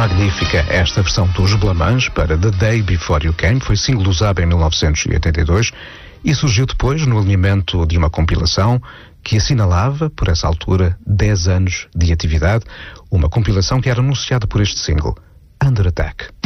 magnífica. Esta versão dos Blamans para The Day Before You Came foi single usado em 1982 e surgiu depois no alinhamento de uma compilação que assinalava, por essa altura, 10 anos de atividade, uma compilação que era anunciada por este single, Under Attack.